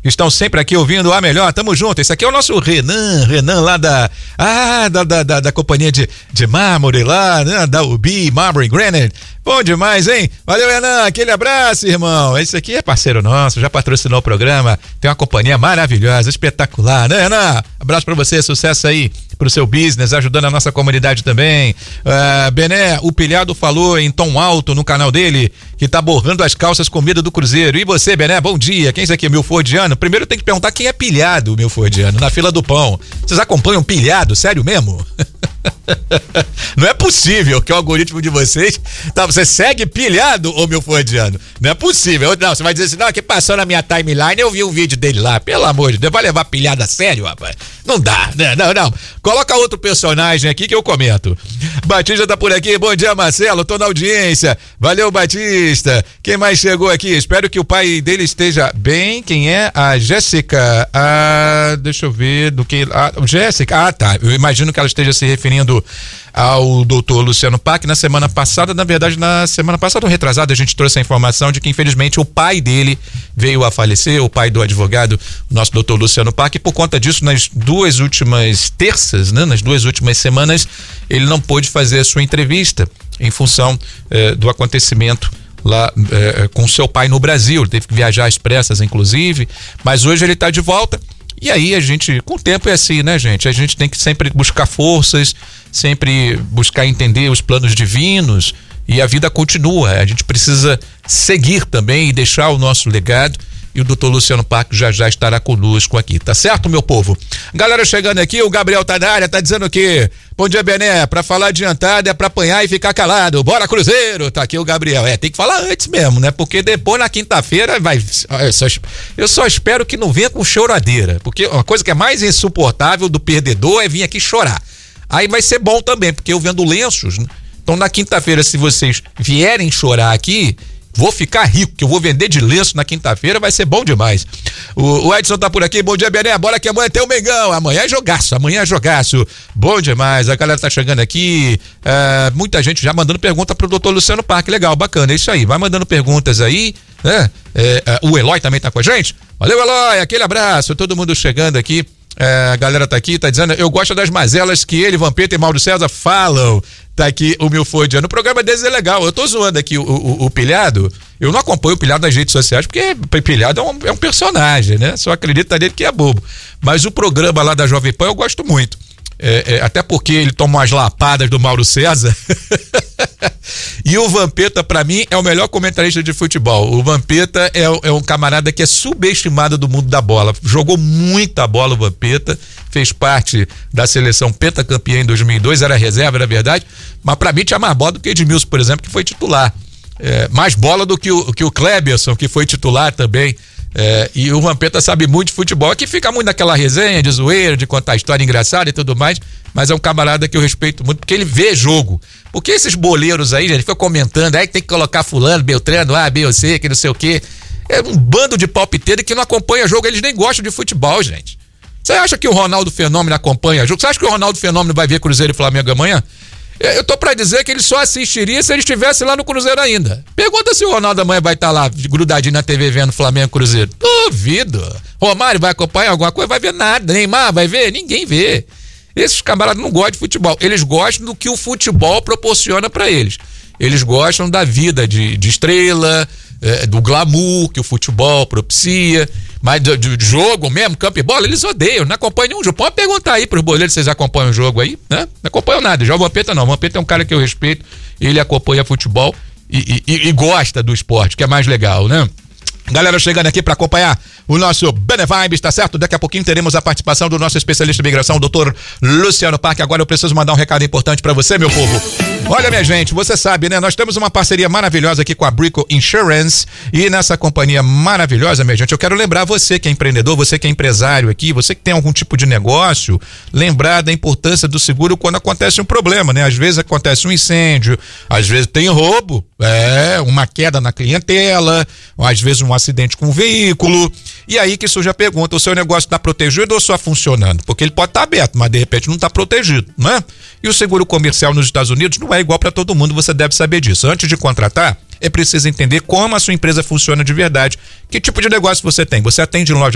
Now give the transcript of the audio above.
estão sempre aqui ouvindo a melhor, tamo junto. Esse aqui é o nosso Renan lá da companhia de mármore lá, né? Da UB, Marble Granite. Bom demais, hein? Valeu, Renan, aquele abraço, irmão. Esse aqui é parceiro nosso, já patrocinou o programa, tem uma companhia maravilhosa, espetacular, né, Renan? Abraço pra você, sucesso aí pro seu business, ajudando a nossa comunidade também. Bené, o Pilhado falou em tom alto no canal dele que tá borrando as calças com medo do Cruzeiro. E você, Bené, bom dia. Quem é esse aqui? Milfordiano? Primeiro tem que perguntar quem é Pilhado, Milfordiano, na fila do pão. Vocês acompanham Pilhado? Sério mesmo? Não é possível que o algoritmo de vocês... Tá, você segue Pilhado, ô Milfordiano? Não é possível. Não, você vai dizer assim, não, que passou na minha timeline, eu vi um vídeo dele lá. Pelo amor de Deus, vai levar Pilhado a sério, rapaz? Não dá, né? Não. Coloca outro personagem aqui que eu comento. Batista tá por aqui, bom dia, Marcelo, tô na audiência. Valeu, Batista. Quem mais chegou aqui? Espero que o pai dele esteja bem. Quem é? A Jéssica. Deixa eu ver do que... Jéssica, tá. Eu imagino que ela esteja se referindo ao doutor Luciano Pac. Na semana passada ou retrasada, a gente trouxe a informação de que infelizmente o pai dele veio a falecer, o pai do advogado, o nosso doutor Luciano Pac, e por conta disso, nas duas últimas terças, né, nas duas últimas semanas, ele não pôde fazer a sua entrevista em função do acontecimento lá com seu pai no Brasil. Ele teve que viajar às pressas, inclusive, mas hoje ele está de volta. E aí a gente, com o tempo é assim, né, gente? A gente tem que sempre buscar forças, sempre buscar entender os planos divinos, e a vida continua. A gente precisa seguir também e deixar o nosso legado, e o doutor Luciano Pac já estará conosco aqui, tá certo, meu povo? Galera chegando aqui, o Gabriel tá na área, tá dizendo que bom dia, Bené, pra falar adiantado é pra apanhar e ficar calado, bora Cruzeiro, tá aqui o Gabriel. Tem que falar antes mesmo, né? Porque depois na quinta-feira vai, eu só espero que não venha com choradeira, porque uma coisa que é mais insuportável do perdedor é vir aqui chorar. Aí vai ser bom também, porque eu vendo lenços, né? Então na quinta-feira, se vocês vierem chorar aqui, vou ficar rico, que eu vou vender de lenço na quinta-feira, vai ser bom demais. O Edson tá por aqui, bom dia, Bené, bora que amanhã tem o Mengão, amanhã é jogaço, bom demais, a galera tá chegando aqui, muita gente já mandando pergunta pro doutor Luciano Pac, legal, bacana, é isso aí, vai mandando perguntas aí, né? O Eloy também tá com a gente, valeu, Eloy, aquele abraço, todo mundo chegando aqui. A galera tá aqui, tá dizendo, eu gosto das mazelas que ele, Vampeta e Mauro César falam. Tá aqui o Milfordiano. O programa deles é legal. Eu tô zoando aqui o Pilhado. Eu não acompanho o Pilhado nas redes sociais, porque o Pilhado é um personagem, né? Só acredito nele que é bobo. Mas o programa lá da Jovem Pan eu gosto muito. Até porque ele toma umas lapadas do Mauro César. E o Vampeta, pra mim, é o melhor comentarista de futebol. O Vampeta é um camarada que é subestimado do mundo da bola. Jogou muita bola o Vampeta, fez parte da seleção pentacampeã em 2002, era reserva, era verdade, mas pra mim tinha mais bola do que Edmilson, por exemplo, que foi titular. Mais bola do que o Kleberson, que foi titular também. E o Vampeta sabe muito de futebol, que fica muito naquela resenha de zoeira, de contar história engraçada e tudo mais, mas é um camarada que eu respeito muito, porque ele vê jogo. Porque esses boleiros aí, gente, ficam comentando, aí que tem que colocar fulano, Beltrano, A, B ou C, que não sei o quê. É um bando de palpiteiro que não acompanha jogo, eles nem gostam de futebol, gente. Você acha que o Ronaldo Fenômeno acompanha jogo? Você acha que o Ronaldo Fenômeno vai ver Cruzeiro e Flamengo amanhã? Eu tô pra dizer que ele só assistiria se ele estivesse lá no Cruzeiro ainda. Pergunta se o Ronaldo amanhã vai estar lá, grudadinho na TV vendo Flamengo e Cruzeiro. Duvido. Romário vai acompanhar alguma coisa? Vai ver nada. Neymar vai ver? Ninguém vê. Esses camaradas não gostam de futebol. Eles gostam do que o futebol proporciona pra eles. Eles gostam da vida de estrela, do glamour que o futebol propicia. Mas de jogo mesmo, campo e bola, eles odeiam, não acompanham um jogo. Pode perguntar aí pros boleiros se vocês acompanham o jogo aí, né? Não acompanham nada. Já o Vampeta não. O Vampeta é um cara que eu respeito, ele acompanha futebol e gosta do esporte, que é mais legal, né? Galera chegando aqui para acompanhar o nosso Bene Vibes, tá certo? Daqui a pouquinho teremos a participação do nosso especialista em imigração, o doutor Luciano Pac. Agora eu preciso mandar um recado importante para você, meu povo. Olha, minha gente, você sabe, né? Nós temos uma parceria maravilhosa aqui com a Brico Insurance, e nessa companhia maravilhosa, minha gente, eu quero lembrar você que é empreendedor, você que é empresário aqui, você que tem algum tipo de negócio, lembrar da importância do seguro quando acontece um problema, né? Às vezes acontece um incêndio, às vezes tem roubo, uma queda na clientela, às vezes um acidente com um veículo, e aí que surge a pergunta, o seu negócio está protegido ou só funcionando? Porque ele pode estar aberto, mas de repente não está protegido, né? E o seguro comercial nos Estados Unidos não é igual para todo mundo, você deve saber disso. Antes de contratar, é preciso entender como a sua empresa funciona de verdade. Que tipo de negócio você tem? Você atende em loja